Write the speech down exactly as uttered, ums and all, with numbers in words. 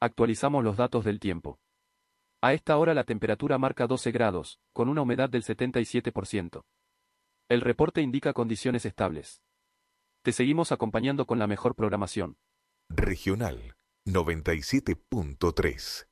Actualizamos los datos del tiempo. A esta hora la temperatura marca doce grados, con una humedad del setenta y siete por ciento. El reporte indica condiciones estables. Te seguimos acompañando con la mejor programación. Regional noventa y siete punto tres.